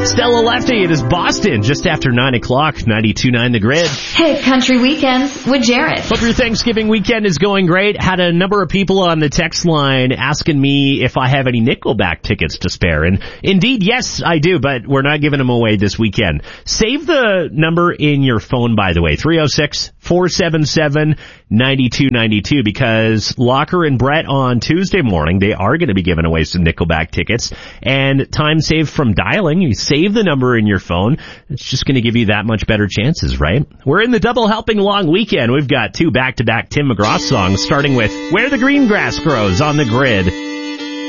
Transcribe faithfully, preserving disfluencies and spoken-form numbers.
Stella Lefty, it is Boston, just after nine o'clock, ninety-two point nine The Grid. Hey, Country Weekends with Jared. Hope your Thanksgiving weekend is going great. Had a number of people on the text line asking me if I have any Nickelback tickets to spare. And indeed, yes, I do, but we're not giving them away this weekend. Save the number in your phone, by the way, three oh six, four seven seven, nine two nine two, because Locker and Brett on Tuesday morning, they are going to be giving away some Nickelback tickets. And time saved from dialing, you save the number in your phone, it's just going to give you that much better chances, right? We're in the double helping long weekend. We've got two back-to-back Tim McGraw songs, starting with Where the Green Grass Grows on The Grid.